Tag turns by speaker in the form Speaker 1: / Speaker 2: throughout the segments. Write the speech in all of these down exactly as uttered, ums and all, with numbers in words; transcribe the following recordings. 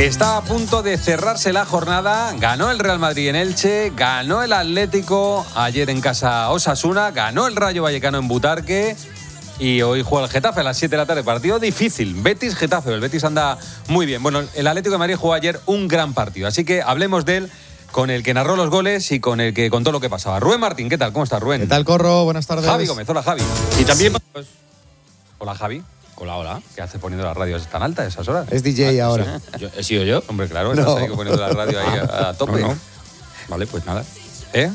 Speaker 1: Está a punto de cerrarse la jornada. Ganó el Real Madrid en Elche, ganó el Atlético ayer en casa Osasuna, ganó el Rayo Vallecano en Butarque y hoy juega el Getafe a las siete de la tarde. Partido difícil, Betis-Getafe. El Betis anda muy bien. Bueno, el Atlético de Madrid jugó ayer un gran partido, así que hablemos de él con el que narró los goles y con el que contó lo que pasaba. Rubén Martín, ¿qué tal? ¿Cómo estás, Rubén?
Speaker 2: ¿Qué tal, Corro? Buenas tardes.
Speaker 1: Javi Gómez, hola, Javi.
Speaker 3: Y también... Pues,
Speaker 1: hola, Javi.
Speaker 3: Hola, hola.
Speaker 1: ¿Qué hace poniendo la radio tan alta a esas horas?
Speaker 2: Es D J
Speaker 3: ah,
Speaker 2: ahora.
Speaker 3: ¿Sí? ¿Yo, ¿He sido yo?
Speaker 1: Hombre, claro, estás
Speaker 2: no.
Speaker 1: ahí poniendo la radio ahí a, a tope.
Speaker 3: No, no. Vale, pues nada.
Speaker 1: ¿Eh?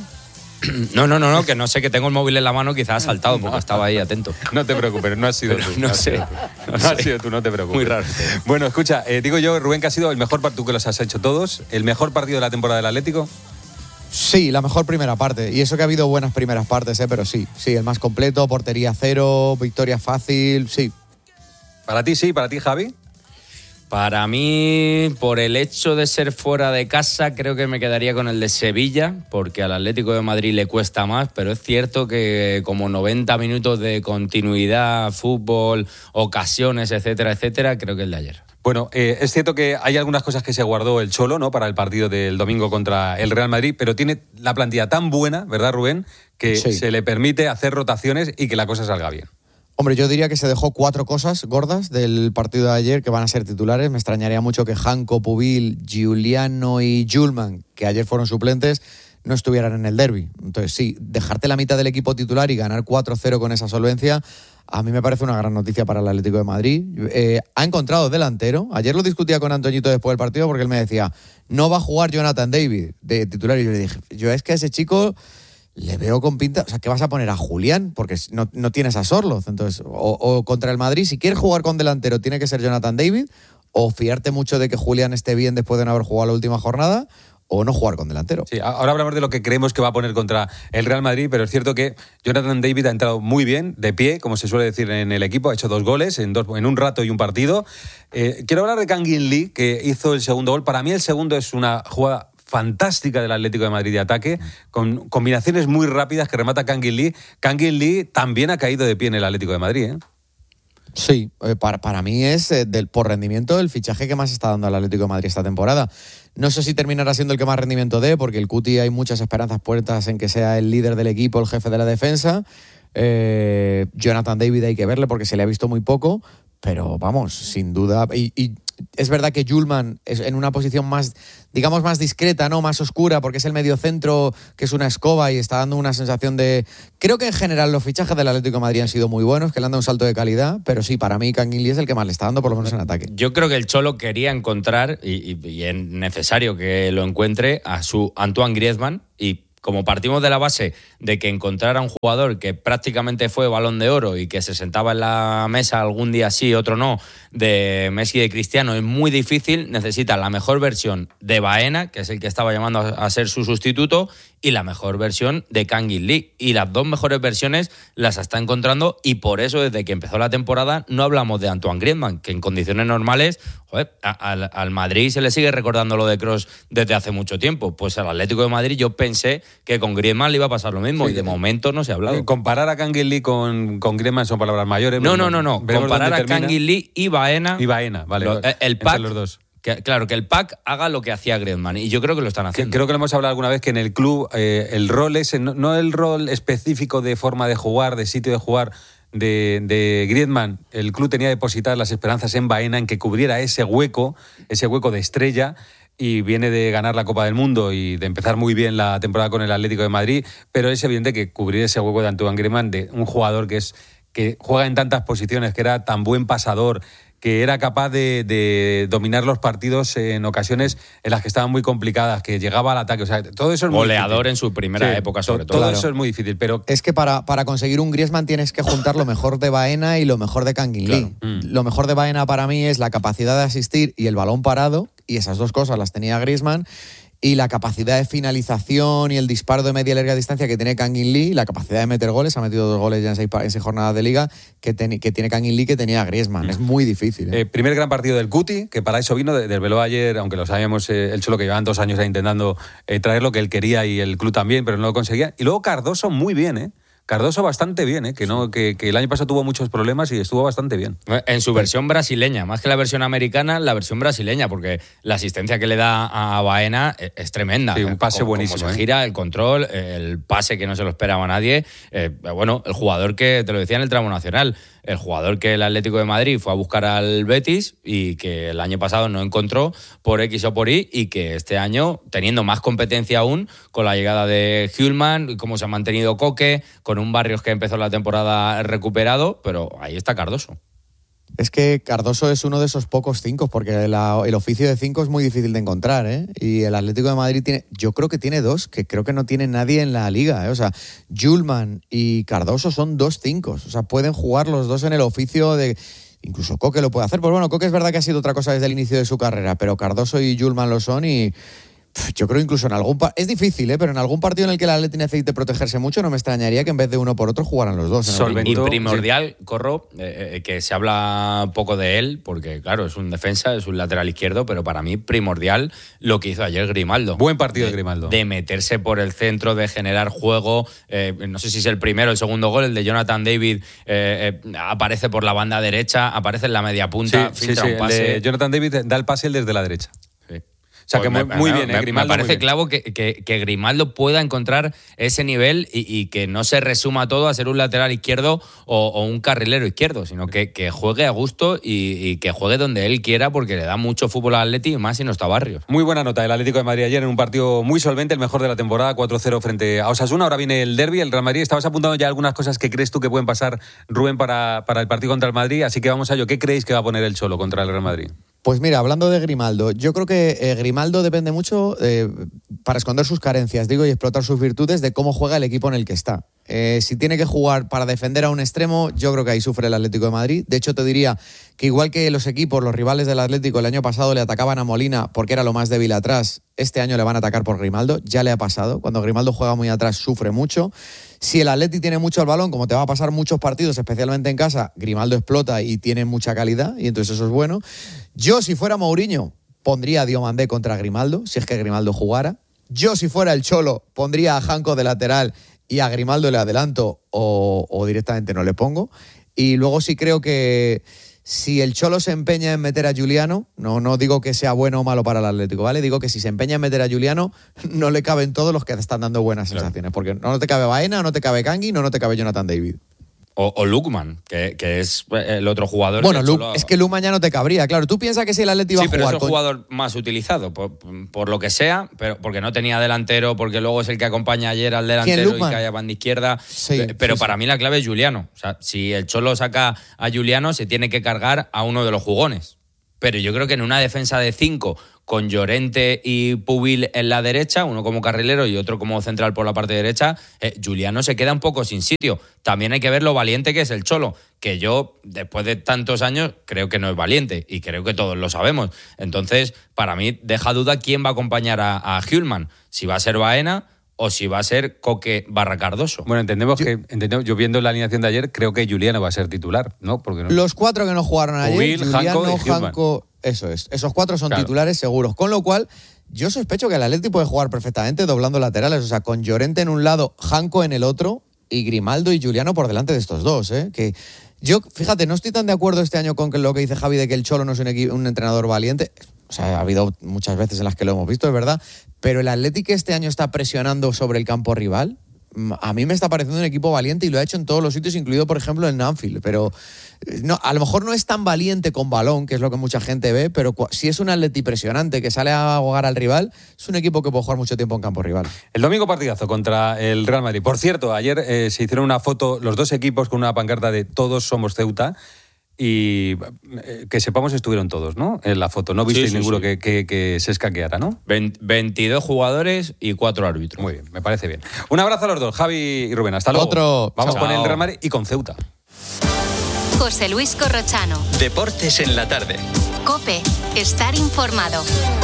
Speaker 3: No, no, no, no, que no sé, que tengo el móvil en la mano, quizás ha saltado porque estaba ahí atento.
Speaker 1: No te preocupes, no has sido
Speaker 3: Pero
Speaker 1: tú.
Speaker 3: no
Speaker 1: has
Speaker 3: sé,
Speaker 1: sido tú.
Speaker 3: no
Speaker 1: No
Speaker 3: sé.
Speaker 1: has sido tú, no te preocupes.
Speaker 3: Muy raro.
Speaker 1: Bueno, escucha, eh, digo yo, Rubén, que ha sido el mejor partido, tú que los has hecho todos, el mejor partido de la temporada del Atlético.
Speaker 2: Sí, la mejor primera parte. Y eso que ha habido buenas primeras partes, ¿eh? Pero sí, sí, el más completo, portería cero, victoria fácil, sí.
Speaker 1: Para ti sí, para ti, Javi.
Speaker 3: Para mí, por el hecho de ser fuera de casa, creo que me quedaría con el de Sevilla, porque al Atlético de Madrid le cuesta más, pero es cierto que como noventa minutos de continuidad, fútbol, ocasiones, etcétera, etcétera, creo que el de ayer.
Speaker 1: Bueno, eh, es cierto que hay algunas cosas que se guardó el Cholo, ¿no?, para el partido del domingo contra el Real Madrid, pero tiene la plantilla tan buena, ¿verdad, Rubén?, que
Speaker 2: Sí.
Speaker 1: se le permite hacer rotaciones y que la cosa salga bien.
Speaker 2: Hombre, yo diría que se dejó cuatro cosas gordas del partido de ayer que van a ser titulares. Me extrañaría mucho que Janko, Pubil, Giuliano y Julman, que ayer fueron suplentes, no estuvieran en el derbi. Entonces, sí, dejarte la mitad del equipo titular y ganar cuatro cero con esa solvencia, a mí me parece una gran noticia para el Atlético de Madrid. Eh, ha encontrado delantero. Ayer lo discutía con Antoñito después del partido porque él me decía, no va a jugar Jonathan David de titular. Y yo le dije, yo es que a ese chico le veo con pinta, o sea, ¿qué vas a poner a Julián? Porque no, no tienes a Sorloz. Entonces, o, o contra el Madrid, si quieres jugar con delantero, tiene que ser Jonathan David, o fiarte mucho de que Julián esté bien después de no haber jugado la última jornada, o no jugar con delantero.
Speaker 1: Sí, ahora hablamos de lo que creemos que va a poner contra el Real Madrid, pero es cierto que Jonathan David ha entrado muy bien, de pie, como se suele decir en el equipo, ha hecho dos goles en, dos, en un rato y un partido. Eh, quiero hablar de Kangin Lee, que hizo el segundo gol. Para mí el segundo es una jugada fantástica del Atlético de Madrid de ataque, con combinaciones muy rápidas que remata Kangin Lee. Kangin Lee también ha caído de pie en el Atlético de Madrid, ¿eh?
Speaker 2: Sí, eh, para, para mí es, eh, del, por rendimiento, el fichaje que más está dando al Atlético de Madrid esta temporada. No sé si terminará siendo el que más rendimiento dé, porque el Cuti hay muchas esperanzas puestas en que sea el líder del equipo, el jefe de la defensa. Eh, Jonathan David hay que verle porque se le ha visto muy poco, pero vamos, sin duda. Y, y es verdad que Julman es en una posición más, digamos, más discreta, ¿no? Más oscura, porque es el mediocentro, que es una escoba y está dando una sensación de... Creo que en general los fichajes del Atlético de Madrid han sido muy buenos, que le han dado un salto de calidad, pero sí, para mí Kangin Lee es el que más le está dando, por lo menos en ataque.
Speaker 3: Yo creo que el Cholo quería encontrar, y, y, y es necesario que lo encuentre, a su Antoine Griezmann, y como partimos de la base de que encontrara un jugador que prácticamente fue Balón de Oro y que se sentaba en la mesa algún día sí, otro no, de Messi y de Cristiano, es muy difícil, necesita la mejor versión de Baena, que es el que estaba llamando a ser su sustituto, y la mejor versión de Kangin Lee. Y las dos mejores versiones las está encontrando, y por eso desde que empezó la temporada no hablamos de Antoine Griezmann, que en condiciones normales, joder, a, a, al Madrid se le sigue recordando lo de Kroos desde hace mucho tiempo. Pues al Atlético de Madrid yo pensé que con Griezmann le iba a pasar lo mismo, sí, y de momento no se ha hablado.
Speaker 1: Comparar a Kangin Lee con, con Griezmann son palabras mayores.
Speaker 3: No, no, no, no. Comparar a Kangin Lee y Baena.
Speaker 1: Y Baena, vale.
Speaker 3: Lo, el pack,
Speaker 1: los dos.
Speaker 3: Que, claro, que el pack haga lo que hacía Griezmann, y yo creo que lo están haciendo.
Speaker 1: Creo que lo hemos hablado alguna vez, que en el club eh, el rol ese, no, no el rol específico de forma de jugar, de sitio de jugar de, de Griezmann, el club tenía depositadas las esperanzas en Baena, en que cubriera ese hueco, ese hueco de estrella, y viene de ganar la Copa del Mundo y de empezar muy bien la temporada con el Atlético de Madrid, pero es evidente que cubrir ese hueco de Antoine Griezmann, de un jugador que es que juega en tantas posiciones, que era tan buen pasador, que era capaz de, de dominar los partidos en ocasiones en las que estaban muy complicadas, que llegaba al ataque, o sea, todo eso es muy
Speaker 3: goleador
Speaker 1: difícil.
Speaker 3: En su primera sí, época, sobre
Speaker 1: to,
Speaker 3: todo.
Speaker 1: Todo
Speaker 2: claro.
Speaker 1: Eso es muy difícil, pero...
Speaker 2: Es que para, para conseguir un Griezmann tienes que juntar lo mejor de Baena y lo mejor de Kangin Lee.
Speaker 1: Claro. Mm.
Speaker 2: Lo mejor de Baena para mí es la capacidad de asistir y el balón parado, y esas dos cosas las tenía Griezmann, y la capacidad de finalización y el disparo de media y larga distancia que tiene Kangin Lee, la capacidad de meter goles, ha metido dos goles ya en seis, en seis jornadas de liga, que, ten, que tiene Kangin Lee, que tenía Griezmann. Mm. Es muy difícil. ¿eh?
Speaker 1: Eh, primer gran partido del Cuti, que para eso vino, desveló ayer, aunque lo sabíamos, eh, el Cholo, que llevaban dos años intentando eh, traer lo que él quería y el club también, pero no lo conseguía. Y luego Cardoso muy bien, ¿eh? Cardoso bastante bien, ¿eh? que, no, que, que el año pasado tuvo muchos problemas y estuvo bastante bien.
Speaker 3: En su versión brasileña, más que la versión americana, la versión brasileña, porque la asistencia que le da a Baena es tremenda.
Speaker 1: Sí, un pase
Speaker 3: como,
Speaker 1: buenísimo.
Speaker 3: Como se
Speaker 1: ¿eh?
Speaker 3: gira, el control, el pase que no se lo esperaba a nadie. Eh, bueno, el jugador que, te lo decía en el tramo nacional, el jugador que el Atlético de Madrid fue a buscar al Betis y que el año pasado no encontró por X o por Y, y que este año, teniendo más competencia aún, con la llegada de Hjulman, cómo se ha mantenido Coque, con un Barrios que empezó la temporada recuperado, pero ahí está Cardoso.
Speaker 2: Es que Cardoso es uno de esos pocos cinco, porque la, el oficio de cinco es muy difícil de encontrar, ¿eh? Y el Atlético de Madrid tiene, yo creo que tiene dos, que creo que no tiene nadie en la liga, ¿eh? O sea, Hjulman y Cardoso son dos cinco, o sea, pueden jugar los dos en el oficio de... Incluso Coque lo puede hacer, pues bueno, Coque es verdad que ha sido otra cosa desde el inicio de su carrera, pero Cardoso y Hjulman lo son y... Yo creo incluso en algún... Pa- es difícil, ¿eh? Pero en algún partido en el que el Atleti necesite protegerse mucho, no me extrañaría que en vez de uno por otro jugaran los dos.
Speaker 3: Y primordial, sí. Corro, eh, eh, que se habla poco de él, porque claro, es un defensa, es un lateral izquierdo, pero para mí primordial lo que hizo ayer Grimaldo.
Speaker 1: Buen partido
Speaker 3: de,
Speaker 1: de Grimaldo.
Speaker 3: De meterse por el centro, de generar juego. Eh, no sé si es el primero o el segundo gol, el de Jonathan David, eh, eh, aparece por la banda derecha, aparece en la media punta,
Speaker 1: sí,
Speaker 3: filtra
Speaker 1: sí, sí,
Speaker 3: un pase.
Speaker 1: El de Jonathan David da el pase el desde la derecha. O sea, que
Speaker 3: pues
Speaker 1: muy,
Speaker 3: me,
Speaker 1: muy
Speaker 3: me,
Speaker 1: bien, ¿eh?
Speaker 3: Grimaldo. Me parece
Speaker 1: bien.
Speaker 3: clavo que, que, que Grimaldo pueda encontrar ese nivel y, y que no se resuma todo a ser un lateral izquierdo o, o un carrilero izquierdo, sino que, que juegue a gusto y, y que juegue donde él quiera, porque le da mucho fútbol al Atleti, más si no está Barrios.
Speaker 1: Muy buena nota el Atlético de Madrid ayer en un partido muy solvente, el mejor de la temporada, cuatro cero frente a Osasuna. Ahora viene el derbi, el Real Madrid. Estabas apuntando ya algunas cosas que crees tú que pueden pasar, Rubén, para, para el partido contra el Madrid, así que vamos a ello. ¿Qué creéis que va a poner el Cholo contra el Real Madrid?
Speaker 2: Pues mira, hablando de Grimaldo, yo creo que eh, Grimaldo depende mucho, eh, para esconder sus carencias, digo, y explotar sus virtudes, de cómo juega el equipo en el que está. Eh, si tiene que jugar para defender a un extremo, yo creo que ahí sufre el Atlético de Madrid. De hecho, te diría que igual que los equipos, los rivales del Atlético el año pasado le atacaban a Molina porque era lo más débil atrás, este año le van a atacar por Grimaldo. Ya le ha pasado. Cuando Grimaldo juega muy atrás, sufre mucho. Si el Atleti tiene mucho el balón, como te va a pasar muchos partidos, especialmente en casa, Grimaldo explota y tiene mucha calidad, y entonces eso es bueno. Yo, si fuera Mourinho, pondría a Diomandé contra Grimaldo, si es que Grimaldo jugara. Yo, si fuera el Cholo, pondría a Janko de lateral y a Grimaldo le adelanto o, o directamente no le pongo. Y luego sí creo que si el Cholo se empeña en meter a Giuliano, no, no digo que sea bueno o malo para el Atlético, ¿vale? Digo que si se empeña en meter a Giuliano, no le caben todos los que te están dando buenas
Speaker 3: claro.
Speaker 2: sensaciones. Porque no te cabe Baena, no te cabe Kangui, no, no te cabe Jonathan David.
Speaker 3: O, o Lukman, que, que es el otro jugador.
Speaker 2: Bueno, Lu,
Speaker 3: Cholo...
Speaker 2: es que Lukman ya no te cabría, claro. Tú piensas que si el Atleti iba
Speaker 3: sí,
Speaker 2: a jugar...
Speaker 3: Sí, pero es el
Speaker 2: con...
Speaker 3: jugador más utilizado, por, por lo que sea, pero porque no tenía delantero, porque luego es el que acompaña ayer al delantero y cae a banda izquierda.
Speaker 2: Sí,
Speaker 3: pero
Speaker 2: sí,
Speaker 3: para
Speaker 2: sí.
Speaker 3: mí la clave es Giuliano. O sea, si el Cholo saca a Giuliano, se tiene que cargar a uno de los jugones. Pero yo creo que en una defensa de cinco, con Llorente y Pubil en la derecha, uno como carrilero y otro como central por la parte derecha, eh, Giuliano se queda un poco sin sitio. También hay que ver lo valiente que es el Cholo, que yo, después de tantos años, creo que no es valiente, y creo que todos lo sabemos. Entonces, para mí, deja duda quién va a acompañar a, a Hjulman, si va a ser Baena o si va a ser Coque barra Cardoso.
Speaker 1: Bueno, entendemos
Speaker 2: yo,
Speaker 1: que, entendemos, yo viendo la alineación de ayer, creo que Giuliano va a ser titular, ¿no? Porque no...
Speaker 2: Los cuatro que no jugaron ayer,
Speaker 1: Pubil,
Speaker 2: Giuliano,
Speaker 1: Janko y Hjulman.
Speaker 2: Janko, eso es. Esos cuatro son
Speaker 1: claro.
Speaker 2: titulares seguros. Con lo cual, yo sospecho que el Atleti puede jugar perfectamente doblando laterales. O sea, con Llorente en un lado, Janko en el otro, y Grimaldo y Giuliano por delante de estos dos, ¿eh? Que yo, fíjate, no estoy tan de acuerdo este año con lo que dice Javi de que el Cholo no es un, equi- un entrenador valiente. O sea, ha habido muchas veces en las que lo hemos visto, es verdad. Pero el Atleti que este año está presionando sobre el campo rival, a mí me está pareciendo un equipo valiente y lo ha hecho en todos los sitios, incluido, por ejemplo, en Anfield. Pero no, a lo mejor no es tan valiente con balón, que es lo que mucha gente ve, pero si es un Atleti presionante que sale a ahogar al rival, es un equipo que puede jugar mucho tiempo en campo rival.
Speaker 1: El domingo partidazo contra el Real Madrid. Por cierto, ayer eh, se hicieron una foto los dos equipos con una pancarta de Todos somos Ceuta. Y eh, que sepamos estuvieron todos, ¿no? En la foto. No visteis
Speaker 3: sí, sí,
Speaker 1: ninguno
Speaker 3: sí.
Speaker 1: Que, que, que se escaqueara, ¿no?
Speaker 3: veintidós jugadores y cuatro árbitros.
Speaker 1: Muy bien, me parece bien. Un abrazo a los dos, Javi y Rubén. Hasta luego.
Speaker 2: Otro.
Speaker 1: Vamos
Speaker 2: Chao.
Speaker 1: con el Real Madrid y con Ceuta.
Speaker 4: José Luis Corrochano.
Speaker 5: Deportes en la tarde.
Speaker 4: COPE. Estar informado.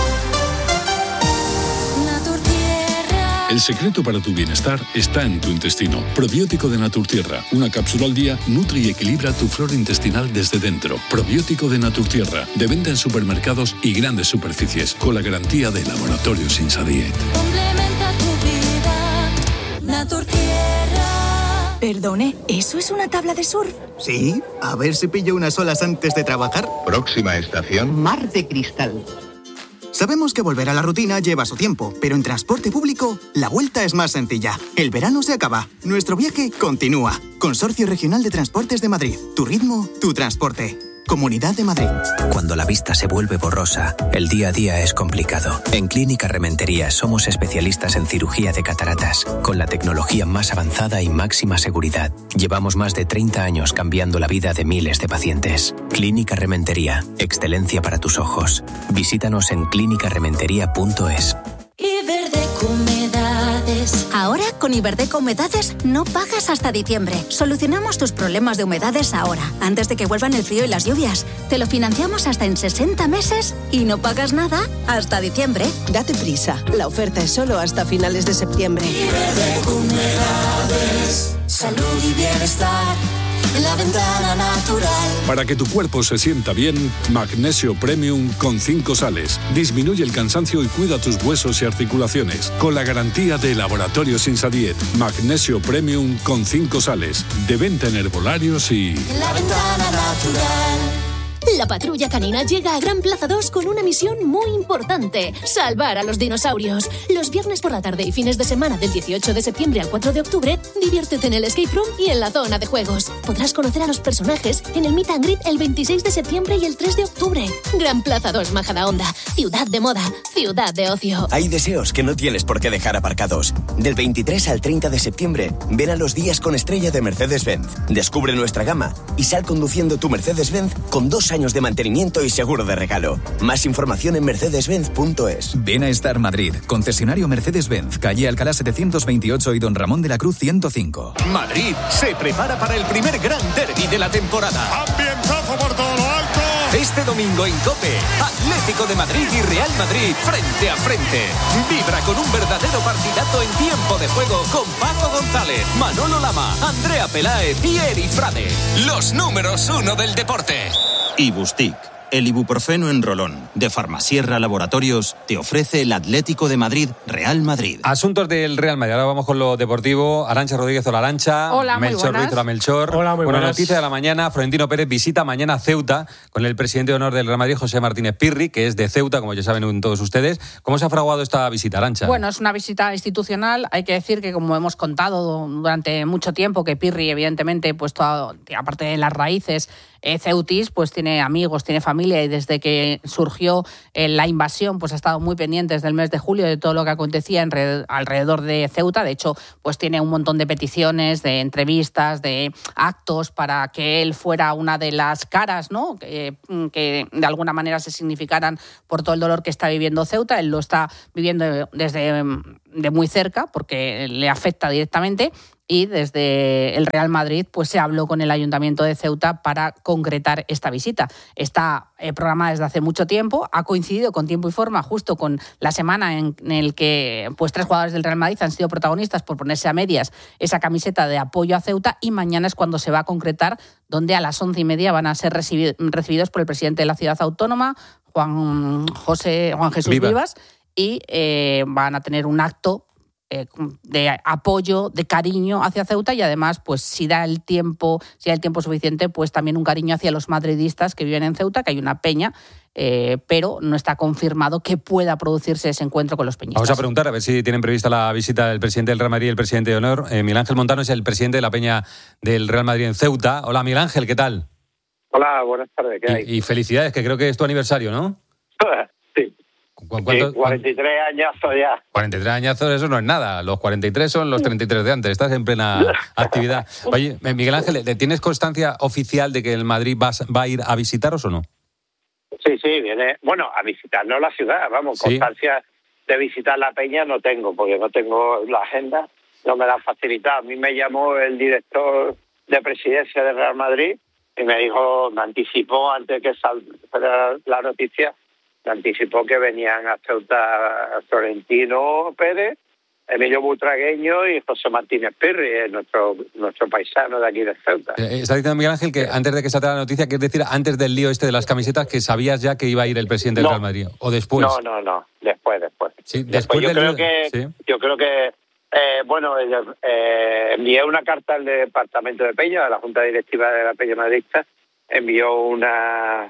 Speaker 6: El secreto para tu bienestar está en tu intestino. Probiótico de Naturtierra. Una cápsula al día nutre y equilibra tu flora intestinal desde dentro. Probiótico de Naturtierra. De venta en supermercados y grandes superficies. Con la garantía de Laboratorio Sinsadiet.
Speaker 7: Complementa tu vida. Naturtierra.
Speaker 5: Perdone, ¿eso es una tabla de surf?
Speaker 7: Sí, a ver si pillo unas olas antes de trabajar.
Speaker 8: Próxima estación, Mar de Cristal.
Speaker 7: Sabemos que volver a la rutina lleva su tiempo, pero en transporte público la vuelta es más sencilla. El verano se acaba, nuestro viaje continúa. Consorcio Regional de Transportes de Madrid. Tu ritmo, tu transporte. Comunidad de Madrid.
Speaker 9: Cuando la vista se vuelve borrosa, el día a día es complicado. En Clínica Rementería somos especialistas en cirugía de cataratas, con la tecnología más avanzada y máxima seguridad. Llevamos más de treinta años cambiando la vida de miles de pacientes. Clínica Rementería, excelencia para tus ojos. Visítanos en clínica rementería punto es.
Speaker 10: Iberdeco Humedades.
Speaker 11: Ahora, con Iberdeco Humedades, no pagas hasta diciembre. Solucionamos tus problemas de humedades ahora, antes de que vuelvan el frío y las lluvias. Te lo financiamos hasta en sesenta meses y no pagas nada hasta diciembre.
Speaker 10: Date prisa, la oferta es solo hasta finales de septiembre.
Speaker 11: Iberdeco Humedades.
Speaker 10: Salud y bienestar en la ventana natural.
Speaker 6: Para que tu cuerpo se sienta bien, Magnesio Premium con cinco sales. Disminuye el cansancio y cuida tus huesos y articulaciones. Con la garantía de Laboratorios Insadiet. Magnesio Premium con cinco sales. De venta en herbolarios y...
Speaker 10: En la ventana natural.
Speaker 12: La patrulla canina llega a Gran Plaza dos con una misión muy importante: salvar a los dinosaurios. Los viernes por la tarde y fines de semana del dieciocho de septiembre al cuatro de octubre, diviértete en el escape room y en la zona de juegos. Podrás conocer a los personajes en el Meet and Greet el veintiséis de septiembre y el tres de octubre. Gran Plaza dos Majadahonda, ciudad de moda, ciudad de ocio.
Speaker 13: Hay deseos que no tienes por qué dejar aparcados. Del veintitrés al treinta de septiembre, ven a los días con estrella de Mercedes-Benz. Descubre nuestra gama y sal conduciendo tu Mercedes-Benz con dos años de mantenimiento y seguro de regalo. Más información en mercedes benz punto es.
Speaker 14: Ven a Star Madrid, concesionario Mercedes-Benz, calle Alcalá setecientos veintiocho y Don Ramón de la Cruz ciento cinco.
Speaker 15: Madrid se prepara para el primer gran derbi de la temporada.
Speaker 16: ¡Ambientazo por todo lo alto!
Speaker 15: Este domingo en COPE, Atlético de Madrid y Real Madrid frente a frente. Vibra con un verdadero partidazo en tiempo de juego con Paco González, Manolo Lama, Andrea Peláez y Eri Frade. Los números uno del deporte.
Speaker 17: Ibustic, el ibuprofeno en rolón de Farmasierra Laboratorios, te ofrece el Atlético de Madrid, Real Madrid.
Speaker 1: Asuntos del Real Madrid. Ahora vamos con lo deportivo. Arantxa Rodríguez, hola Arantxa.
Speaker 18: Hola, muy
Speaker 1: Melchor
Speaker 18: buenas.
Speaker 1: Ruiz, hola Melchor.
Speaker 18: Hola, muy
Speaker 1: Buena
Speaker 18: buenas.
Speaker 1: noticia de la mañana. Florentino Pérez visita mañana Ceuta con el presidente de honor del Real Madrid, José Martínez Pirri, que es de Ceuta, como ya saben todos ustedes. ¿Cómo se ha fraguado esta visita, Arantxa?
Speaker 18: Bueno, es una visita institucional. Hay que decir que, como hemos contado durante mucho tiempo, que Pirri, evidentemente, pues todo, aparte de las raíces eh, ceutis, pues tiene amigos, tiene familia, y desde que surgió eh, la invasión, pues ha estado muy pendiente desde el mes de julio de todo lo que acontecía en red, alrededor de Ceuta. De hecho, pues tiene un montón de peticiones, de entrevistas, de actos para que él fuera una de las caras, ¿no? Que, que de alguna manera se significaran por todo el dolor que está viviendo Ceuta. Él lo está viviendo desde de muy cerca porque le afecta directamente. Y desde el Real Madrid pues se habló con el Ayuntamiento de Ceuta para concretar esta visita. Está eh, programada desde hace mucho tiempo, ha coincidido con tiempo y forma justo con la semana en, en el que pues tres jugadores del Real Madrid han sido protagonistas por ponerse a medias esa camiseta de apoyo a Ceuta, y mañana es cuando se va a concretar, donde a las once y media van a ser recibi- recibidos por el presidente de la ciudad autónoma, Juan José Juan Jesús
Speaker 1: Viva.
Speaker 18: Vivas, y eh, van a tener un acto de apoyo, de cariño hacia Ceuta, y además, pues si da el tiempo, si da el tiempo suficiente, pues también un cariño hacia los madridistas que viven en Ceuta, que hay una peña, eh, pero no está confirmado que pueda producirse ese encuentro con los peñistas.
Speaker 1: Vamos a preguntar a ver si tienen prevista la visita del presidente del Real Madrid y el presidente de honor. Eh, Miguel Ángel Montano es el presidente de la peña del Real Madrid en Ceuta. Hola, Miguel Ángel, ¿qué tal?
Speaker 19: Hola, buenas tardes, ¿qué hay?
Speaker 1: Y, y felicidades, que creo que es tu aniversario, ¿no?
Speaker 19: Sí.
Speaker 1: ¿Cu- cuánto-
Speaker 19: Sí, cuarenta y tres añazos ya.
Speaker 1: cuarenta y tres añazos, eso no es nada. Los cuarenta y tres son los treinta y tres de antes. Estás en plena actividad. Oye, Miguel Ángel, ¿tienes constancia oficial de que el Madrid va, va a ir a visitaros o no?
Speaker 19: Sí, sí, viene, bueno, a visitarnos la ciudad, vamos,
Speaker 1: Sí.
Speaker 19: constancia de visitar la peña no tengo, porque no tengo la agenda, no me la han facilitado. A mí me llamó el director de presidencia del Real Madrid y me dijo, me anticipó antes que saliera la noticia, me anticipó que venían a Ceuta Florentino Pérez, Emilio Butragueño y José Martínez Pirri, nuestro nuestro paisano de aquí de Ceuta.
Speaker 1: Eh, está diciendo Miguel Ángel que antes de que salga la noticia, que es decir, antes del lío este de las camisetas, que sabías ya que iba a ir el presidente del
Speaker 19: No.
Speaker 1: Real Madrid. ¿O después?
Speaker 19: No, no, no, después, después.
Speaker 1: Sí,
Speaker 19: Después
Speaker 1: después
Speaker 19: yo
Speaker 1: del
Speaker 19: creo
Speaker 1: lío-
Speaker 19: que
Speaker 1: sí.
Speaker 19: yo creo que Eh, bueno, eh, envié una carta al departamento de Peña, a la Junta Directiva de la Peña Madridista, envió una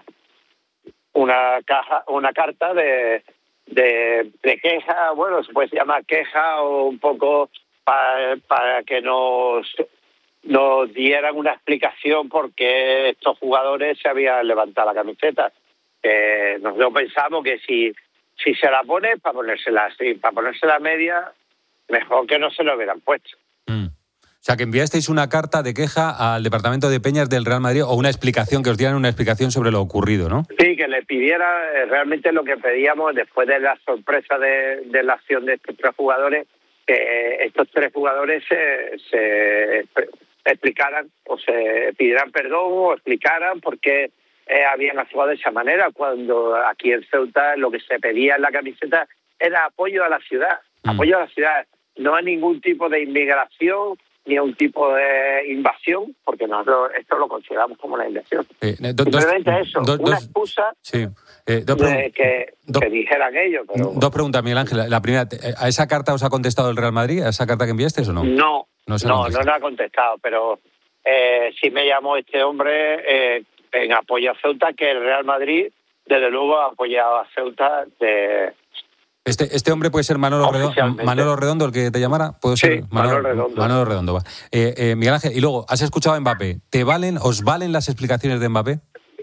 Speaker 19: una caja, una carta de, de, de queja, bueno, se puede llamar queja o un poco para, para que nos, nos dieran una explicación por qué estos jugadores se habían levantado la camiseta. Eh, nosotros pensamos que si, si se la pone, para ponérsela así, para ponérsela media, mejor que no se lo hubieran puesto.
Speaker 1: Mm. O sea, que enviasteis una carta de queja al Departamento de Peñas del Real Madrid o una explicación, que os dieran una explicación sobre lo ocurrido, ¿no?
Speaker 19: Sí, que le pidiera eh, realmente lo que pedíamos después de la sorpresa de, de la acción de estos tres jugadores, que eh, estos tres jugadores se, se explicaran o se pidieran perdón o explicaran por qué eh, habían actuado de esa manera, cuando aquí en Ceuta lo que se pedía en la camiseta era apoyo a la ciudad, mm. apoyo a la ciudad, no a ningún tipo de inmigración ni a un tipo de invasión, porque nosotros esto lo consideramos como una invasión. Eh, do, Simplemente dos, eso, do, una dos, excusa
Speaker 1: sí. eh, dos
Speaker 19: de que, do, que dijeran ellos. Pero...
Speaker 1: Dos preguntas, Miguel Ángel. La primera, ¿a esa carta os ha contestado el Real Madrid? ¿A esa carta que enviasteis o no?
Speaker 19: No, no, no, no, no ha contestado, pero eh, sí me llamó este hombre eh, en apoyo a Ceuta, que el Real Madrid, desde luego, ha apoyado a Ceuta de...
Speaker 1: Este, este hombre puede ser Manolo Redondo, Manolo Redondo, el que te llamara. ¿Puede ser?
Speaker 19: Sí, Manolo, Manolo Redondo.
Speaker 1: Manolo Redondo, va. Eh, eh, Miguel Ángel, y luego, ¿has escuchado a Mbappé? ¿Te valen, os valen las explicaciones de Mbappé?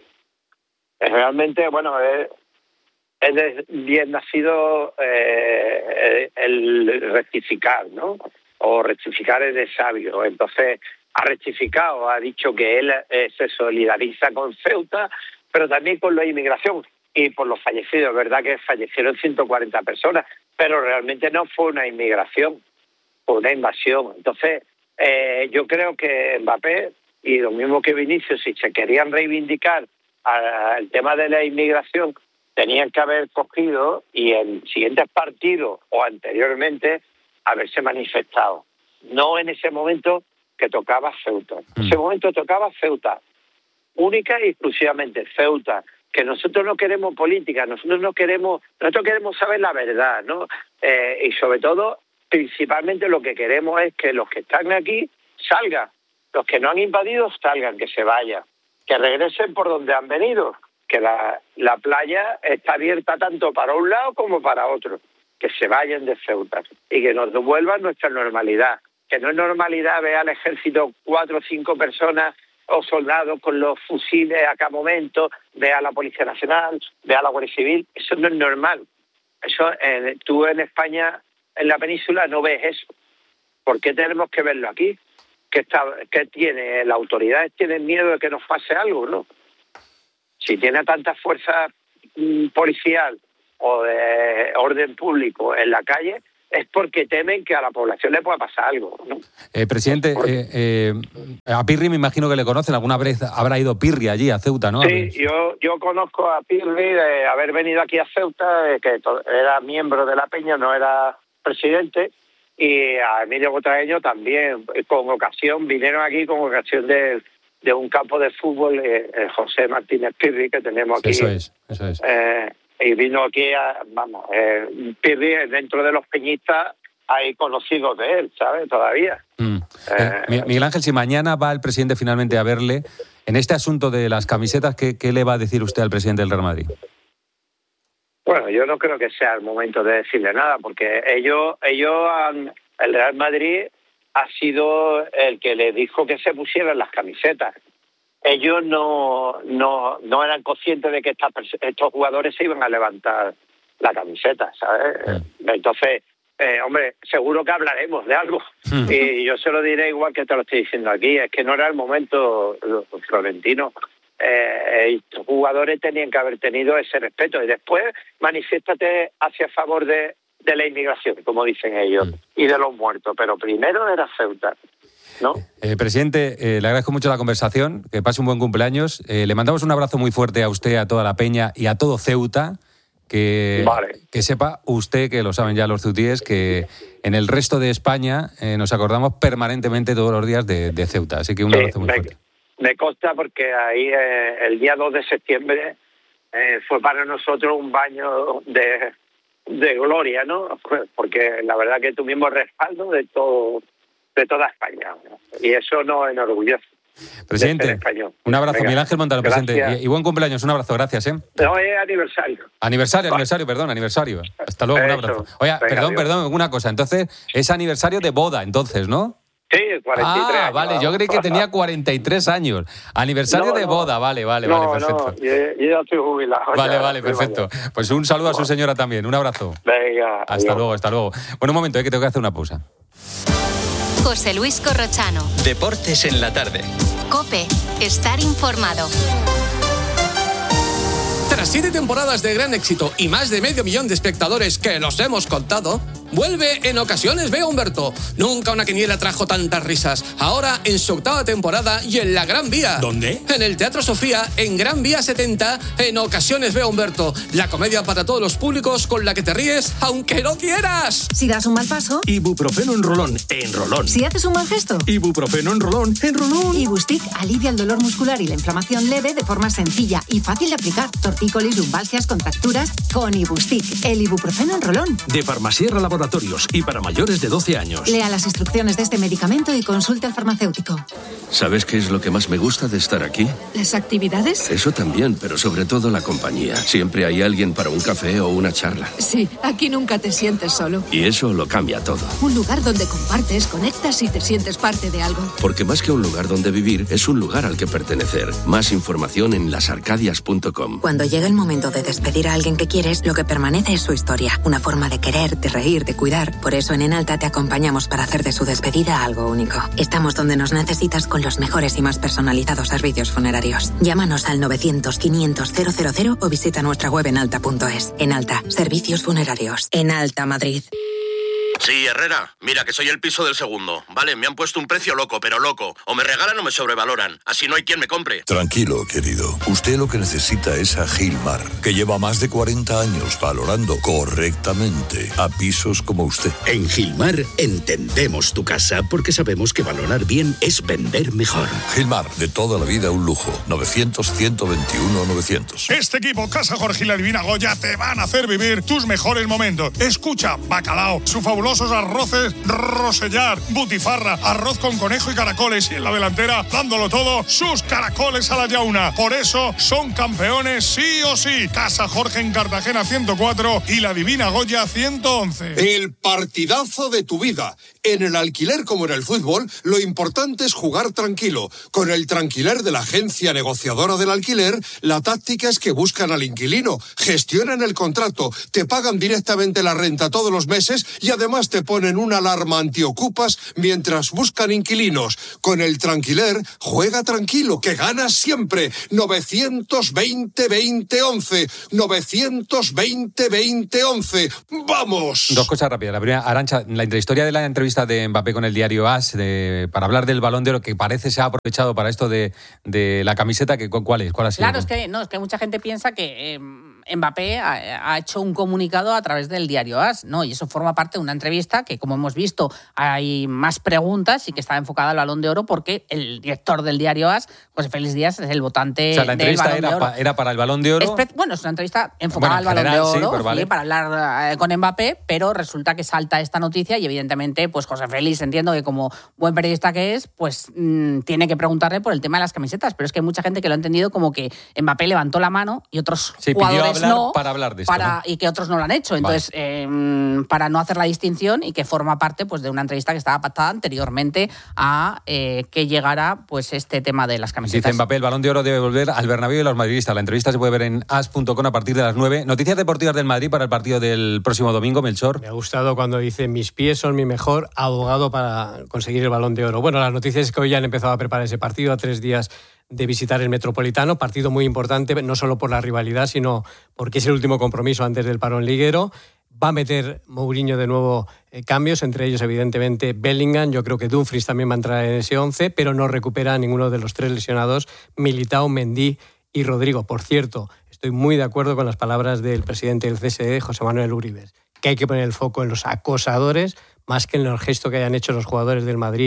Speaker 19: Realmente, bueno, es, es bien nacido eh, el rectificar, ¿no? O rectificar es de sabio. Entonces, ha rectificado, ha dicho que él eh, se solidariza con Ceuta, pero también con la inmigración y por los fallecidos. Es verdad que fallecieron ciento cuarenta personas, pero realmente no fue una inmigración, fue una invasión. Entonces, eh, yo creo que Mbappé y lo mismo que Vinicius, si se querían reivindicar al tema de la inmigración, tenían que haber cogido y en siguientes partidos o anteriormente haberse manifestado. No en ese momento que tocaba Ceuta. En ese momento tocaba Ceuta, única y exclusivamente Ceuta, que nosotros no queremos política, nosotros no queremos, nosotros queremos saber la verdad, ¿no? Eh, y sobre todo, principalmente lo que queremos es que los que están aquí salgan, los que no han invadido salgan, que se vayan, que regresen por donde han venido, que la, la playa está abierta tanto para un lado como para otro, que se vayan de Ceuta y que nos devuelvan nuestra normalidad, que no es normalidad ver al ejército cuatro o cinco personas o soldados con los fusiles a cada momento, ve a la Policía Nacional, ve a la Guardia Civil. Eso no es normal. Eso eh, tú en España, en la península, no ves eso. ¿Por qué tenemos que verlo aquí? ¿Qué, está, qué tiene? ¿Las autoridades tienen miedo de que nos pase algo, no? Si tiene tanta fuerza mm, policial o de orden público en la calle, es porque temen que a la población le pueda pasar algo, ¿no?
Speaker 1: Eh, presidente, eh, eh, a Pirri me imagino que le conocen. ¿Alguna vez habrá ido Pirri allí a Ceuta, no?
Speaker 19: Sí, yo, yo conozco a Pirri de haber venido aquí a Ceuta, de que era miembro de la Peña, no era presidente, y a Emilio Botragueño también, con ocasión, vinieron aquí con ocasión de, de un campo de fútbol, eh, José Martínez Pirri, que tenemos aquí.
Speaker 1: Eso es, eso es.
Speaker 19: Eh, y vino aquí, a, vamos, eh, Pirri, dentro de los peñistas hay conocidos de él, ¿sabes? Todavía.
Speaker 1: Mm. Eh, eh, Miguel Ángel, si mañana va el presidente finalmente a verle, en este asunto de las camisetas, ¿qué, qué le va a decir usted al presidente del Real Madrid?
Speaker 19: Bueno, yo no creo que sea el momento de decirle nada, porque ellos, ellos han, el Real Madrid ha sido el que le dijo que se pusieran las camisetas. Ellos no, no, no eran conscientes de que estas, estos jugadores se iban a levantar la camiseta, ¿sabes? Mm. Entonces, eh, hombre, seguro que hablaremos de algo. Mm. Y yo se lo diré igual que te lo estoy diciendo aquí. Es que no era el momento, Florentino. Eh, estos jugadores tenían que haber tenido ese respeto. Y después, manifiéstate hacia favor de, de la inmigración, como dicen ellos, mm. y de los muertos. Pero primero era Ceuta. ¿No?
Speaker 1: Eh, presidente, eh, le agradezco mucho la conversación, que pase un buen cumpleaños. Eh, le mandamos un abrazo muy fuerte a usted, a toda la Peña y a todo Ceuta. Que,
Speaker 19: vale.
Speaker 1: que sepa usted, que lo saben ya los ceutíes, que en el resto de España eh, nos acordamos permanentemente todos los días de, de Ceuta. Así que un abrazo sí, muy
Speaker 19: me,
Speaker 1: fuerte.
Speaker 19: Me consta porque ahí eh, el día dos de septiembre eh, fue para nosotros un baño de, de gloria, ¿no? Porque la verdad que tuvimos respaldo de todo, de toda España, ¿no? Y eso nos enorgullece.
Speaker 1: Presidente, un abrazo.
Speaker 19: Venga,
Speaker 1: Miguel Ángel Montano, presidente.
Speaker 19: gracias.
Speaker 1: Y, y buen cumpleaños, un abrazo, gracias, ¿eh?
Speaker 19: No, es aniversario.
Speaker 1: Aniversario, aniversario, perdón, aniversario. Hasta luego, un
Speaker 19: Eso.
Speaker 1: abrazo. Oye,
Speaker 19: Venga,
Speaker 1: perdón,
Speaker 19: adiós.
Speaker 1: perdón, una cosa. Entonces, es aniversario de boda, entonces, ¿no?
Speaker 19: Sí, cuarenta y tres
Speaker 1: Ah,
Speaker 19: años.
Speaker 1: vale, yo creí que tenía cuarenta y tres años. Aniversario
Speaker 19: No,
Speaker 1: de
Speaker 19: no.
Speaker 1: boda, vale, vale,
Speaker 19: no,
Speaker 1: vale, perfecto.
Speaker 19: No, yo, yo ya estoy jubilado.
Speaker 1: Vale,
Speaker 19: ya,
Speaker 1: vale,
Speaker 19: estoy
Speaker 1: perfecto.
Speaker 19: mayor.
Speaker 1: Pues un saludo a su señora también, un abrazo.
Speaker 19: Venga.
Speaker 1: Hasta
Speaker 19: adiós.
Speaker 1: luego, hasta luego. Bueno, un momento, eh, que tengo que hacer una pausa.
Speaker 4: José Luis Corrochano.
Speaker 15: Deportes en la tarde.
Speaker 4: COPE. Estar informado.
Speaker 20: Tras siete temporadas de gran éxito y más de medio millón de espectadores que los hemos contado, vuelve En Ocasiones Veo a Humberto. Nunca una quiniela trajo tantas risas. Ahora en su octava temporada y en la Gran Vía.
Speaker 21: ¿Dónde?
Speaker 20: En el Teatro Sofía, en Gran Vía setenta, En Ocasiones Veo a Humberto. La comedia para todos los públicos con la que te ríes aunque no quieras.
Speaker 5: Si das un mal paso.
Speaker 21: Ibuprofeno en rolón, en rolón.
Speaker 5: Si haces un mal gesto.
Speaker 21: Ibuprofeno en rolón, en rolón.
Speaker 5: Ibustic alivia el dolor muscular y la inflamación leve de forma sencilla y fácil de aplicar. Tortícolis, lumbalgias, contracturas. Con Ibustic, el ibuprofeno en rolón.
Speaker 21: De Farmasierra Laboratorios y para mayores de doce años.
Speaker 5: Lea las instrucciones de este medicamento y consulte al farmacéutico.
Speaker 21: ¿Sabes qué es lo que más me gusta de estar aquí?
Speaker 5: ¿Las actividades?
Speaker 21: Eso también, pero sobre todo la compañía. Siempre hay alguien para un café o una charla.
Speaker 5: Sí, aquí nunca te sientes solo.
Speaker 21: Y eso lo cambia todo.
Speaker 5: Un lugar donde compartes, conectas y te sientes parte de algo.
Speaker 21: Porque más que un lugar donde vivir, es un lugar al que pertenecer. Más información en las arcadias punto com.
Speaker 22: Cuando llega el momento de despedir a alguien que quieres, lo que permanece es su historia. Una forma de querer, de reír, de cuidar. Por eso en Enalta te acompañamos para hacer de su despedida algo único. Estamos donde nos necesitas con los mejores y más personalizados servicios funerarios. Llámanos al novecientos, quinientos, cero cero cero o visita nuestra web enalta punto es. Enalta, servicios funerarios. Enalta Madrid.
Speaker 23: Sí, Herrera, mira que soy el piso del segundo. Vale, me han puesto un precio loco, pero loco. O me regalan o me sobrevaloran. Así no hay quien me compre.
Speaker 24: Tranquilo, querido. Usted lo que necesita es a Gilmar, que lleva más de cuarenta años valorando correctamente a pisos como usted.
Speaker 25: En Gilmar entendemos tu casa porque sabemos que valorar bien es vender mejor.
Speaker 24: Gilmar, de toda la vida un lujo. novecientos, ciento veintiuno, novecientos.
Speaker 16: Este equipo, Casa Jorge y la Divina Goya, te van a hacer vivir tus mejores momentos. Escucha, bacalao, su fabulosos arroces Rosellar, butifarra, arroz con conejo y caracoles, y en la delantera, dándolo todo, sus caracoles a la yauna. Por eso son campeones sí o sí. Casa Jorge en Cartagena ciento cuatro y la Divina Goya ciento once.
Speaker 26: El partidazo de tu vida. En el alquiler como en el fútbol, lo importante es jugar tranquilo. Con el Tranquiler de la agencia negociadora del alquiler, la táctica es que buscan al inquilino, gestionan el contrato, te pagan directamente la renta todos los meses y además te ponen una alarma antiocupas mientras buscan inquilinos. Con el Tranquiler, juega tranquilo, que ganas siempre. novecientos veinte, veinte, once. novecientos veinte, veinte, once. ¡Vamos!
Speaker 1: Dos cosas rápidas. La primera, Arantxa, la intrahistoria de la entrevista de Mbappé con el diario AS de, para hablar del Balón de Oro, que parece se ha aprovechado para esto de, de la camiseta, que, ¿cuál es? ¿Cuál ha sido?
Speaker 18: Claro, es que, no, es que mucha gente piensa que eh, Mbappé ha, ha hecho un comunicado a través del diario AS, ¿no? Y eso forma parte de una entrevista que, como hemos visto, hay más preguntas y que está enfocada al Balón de Oro porque el director del diario AS, José Félix Díaz, es el votante
Speaker 1: o sea, la
Speaker 18: del
Speaker 1: entrevista
Speaker 18: Balón de
Speaker 1: era,
Speaker 18: Oro.
Speaker 1: pa, era para el Balón de Oro.
Speaker 18: Es, bueno, es una entrevista enfocada
Speaker 1: bueno,
Speaker 18: al
Speaker 1: general,
Speaker 18: Balón de Oro,
Speaker 1: sí, vale.
Speaker 18: sí, para hablar eh, con Mbappé, pero resulta que salta esta noticia y evidentemente, pues José Félix, entiendo que como buen periodista que es, pues mmm, tiene que preguntarle por el tema de las camisetas, pero es que hay mucha gente que lo ha entendido como que Mbappé levantó la mano y otros
Speaker 1: sí,
Speaker 18: jugadores
Speaker 1: pidió hablar
Speaker 18: no,
Speaker 1: para hablar de esto,
Speaker 18: para,
Speaker 1: ¿no?
Speaker 18: y que otros no lo han hecho. Entonces, vale. eh, para no hacer la distinción y que forma parte pues de una entrevista que estaba pactada anteriormente a eh, que llegara pues este tema de las camisetas.
Speaker 1: Dice Mbappé, el Balón de Oro debe volver al Bernabéu y a los madridistas. La entrevista se puede ver en as punto com a partir de las nueve. Noticias deportivas del Madrid para el partido del próximo domingo, Melchor.
Speaker 27: Me ha gustado cuando dice, mis pies son mi mejor abogado para conseguir el Balón de Oro. Bueno, las noticias es que hoy ya han empezado a preparar ese partido a tres días de visitar el Metropolitano, partido muy importante, no solo por la rivalidad, sino porque es el último compromiso antes del parón liguero. Va a meter Mourinho de nuevo eh, cambios, entre ellos evidentemente Bellingham. Yo creo que Dumfries también va a entrar en ese once, pero no recupera a ninguno de los tres lesionados, Militao, Mendy y Rodrigo. Por cierto, estoy muy de acuerdo con las palabras del presidente del C S D, José Manuel Uribe, que hay que poner el foco en los acosadores más que en el gesto que hayan hecho los jugadores del Madrid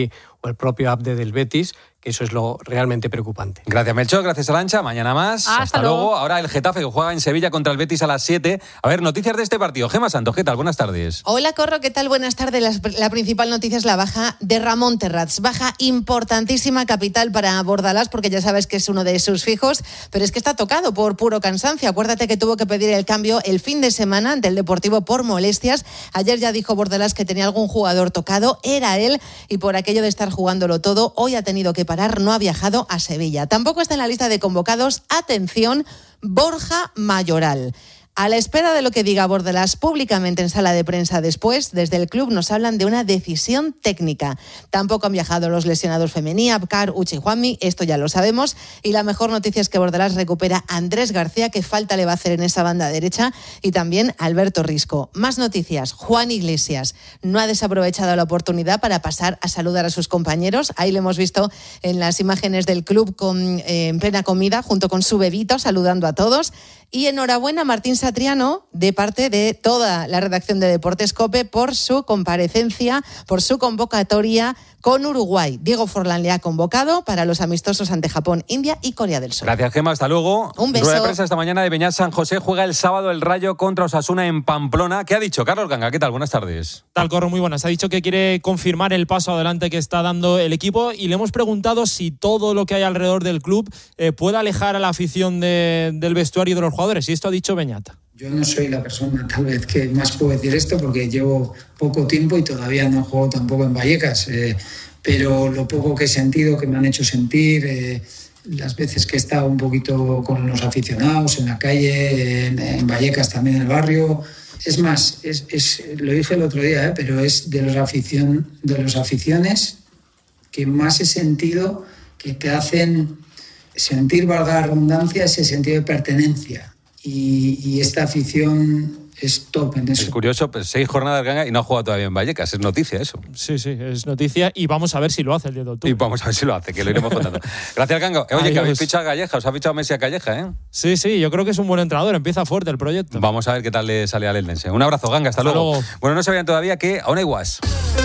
Speaker 27: o el propio Abde del Betis, que eso es lo realmente preocupante.
Speaker 1: Gracias, Melchor, gracias, Arantxa. Mañana más.
Speaker 18: Hasta,
Speaker 1: Hasta
Speaker 18: luego.
Speaker 1: luego. Ahora el Getafe, que juega en Sevilla contra el Betis a las siete. A ver, noticias de este partido. Gemma Santos, ¿qué tal? Buenas tardes.
Speaker 2: Hola, Corro, ¿qué tal? Buenas tardes. La, la principal noticia es la baja de Ramón Terrats. Baja importantísima, capital para Bordalás, porque ya sabes que es uno de sus fijos, pero es que está tocado por puro cansancio. Acuérdate que tuvo que pedir el cambio el fin de semana ante el Deportivo por molestias. Ayer ya dijo Bordalás que tenía algún jugador tocado, era él, y por aquello de estar jugándolo todo, hoy ha tenido que parar, no ha viajado a Sevilla. Tampoco está en la lista de convocados, atención, Borja Mayoral. A la espera de lo que diga Bordalás públicamente en sala de prensa después, desde el club nos hablan de una decisión técnica. Tampoco han viajado los lesionados Femení, Abkar, Uchi y Juanmi, esto ya lo sabemos. Y la mejor noticia es que Bordalás recupera a Andrés García, que falta le va a hacer en esa banda derecha, y también a Alberto Risco. Más noticias. Juan Iglesias no ha desaprovechado la oportunidad para pasar a saludar a sus compañeros. Ahí lo hemos visto en las imágenes del club con, eh, en plena comida, junto con su bebito, saludando a todos. Y enhorabuena Martín Satriano, de parte de toda la redacción de Deportes COPE, por su comparecencia, por su convocatoria con Uruguay. Diego Forlán le ha convocado para los amistosos ante Japón, India y Corea del Sur.
Speaker 1: Gracias, Gemma. Hasta luego.
Speaker 2: Un beso.
Speaker 1: Rueda de prensa esta mañana de Beñat San José. Juega el sábado el Rayo contra Osasuna en Pamplona. ¿Qué ha dicho Carlos Ganga? ¿Qué tal? Buenas tardes.
Speaker 3: Tal, Corro, muy buenas. Ha dicho que quiere confirmar el paso adelante que está dando el equipo y le hemos preguntado si todo lo que hay alrededor del club eh, puede alejar a la afición de, del vestuario y de los jugadores. Y esto ha dicho Beñat.
Speaker 6: Yo no soy la persona tal vez que más puedo decir esto porque llevo poco tiempo y todavía no juego tampoco en Vallecas, eh, pero lo poco que he sentido, que me han hecho sentir, eh, las veces que he estado un poquito con los aficionados en la calle, en, en Vallecas también en el barrio, es más, es, es, lo dije el otro día, eh, pero es de los, afición, de los aficiones que más he sentido que te hacen sentir, valga la redundancia, ese sentido de pertenencia. Y, y esta afición es top en eso.
Speaker 1: Es curioso, pues seis jornadas Ganga y no ha jugado todavía en Vallecas. Es noticia eso.
Speaker 3: Sí, sí, es noticia y vamos a ver si lo hace el día de octubre.
Speaker 1: Y vamos a ver si lo hace, que lo iremos contando. Gracias, Ganga. Oye,
Speaker 3: Adiós.
Speaker 1: que habéis fichado a Calleja, os ha fichado Messi a Calleja, ¿eh?
Speaker 3: Sí, sí, yo creo que es un buen entrenador, empieza fuerte el proyecto.
Speaker 1: Vamos a ver qué tal le sale al Eldense. Un abrazo, Ganga, hasta, hasta luego. luego. Bueno, no sabían todavía que aún hay guas.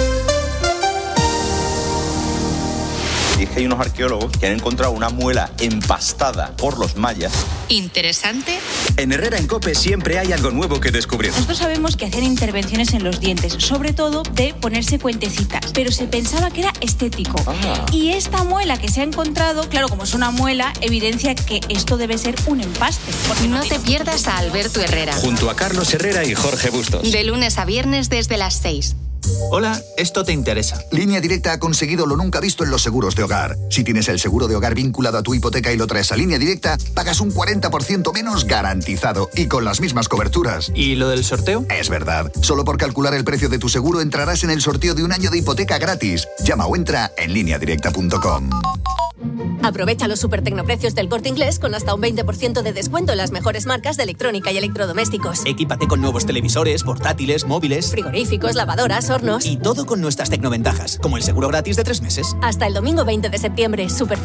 Speaker 7: Y es que hay unos arqueólogos que han encontrado una muela empastada por los mayas.
Speaker 4: ¿Interesante?
Speaker 14: En Herrera en COPE siempre hay algo nuevo que descubrir.
Speaker 8: Nosotros sabemos que hacían intervenciones en los dientes, sobre todo de ponerse cuentecitas, pero se pensaba que era estético. Ah. Y esta muela que se ha encontrado, claro, como es una muela, evidencia que esto debe ser un empaste.
Speaker 4: No te pierdas a Alberto Herrera.
Speaker 14: Junto a Carlos Herrera y Jorge Bustos.
Speaker 4: De lunes a viernes desde las seis.
Speaker 9: Hola, esto te interesa.
Speaker 11: Línea Directa ha conseguido lo nunca visto en los seguros de hogar. Si tienes el seguro de hogar vinculado a tu hipoteca y lo traes a Línea Directa, pagas un cuarenta por ciento menos garantizado y con las mismas coberturas.
Speaker 9: ¿Y lo del sorteo?
Speaker 11: Es verdad. Solo por calcular el precio de tu seguro entrarás en el sorteo de un año de hipoteca gratis. Llama o entra en línea directa punto com.
Speaker 28: Aprovecha los super tecnoprecios del Corte Inglés con hasta un veinte por ciento de descuento en las mejores marcas de electrónica y electrodomésticos.
Speaker 9: Equípate con nuevos televisores, portátiles, móviles,
Speaker 28: frigoríficos, lavadoras, hornos.
Speaker 9: Y todo con nuestras tecnoventajas, como el seguro gratis de tres meses.
Speaker 28: Hasta el domingo veinte de septiembre, super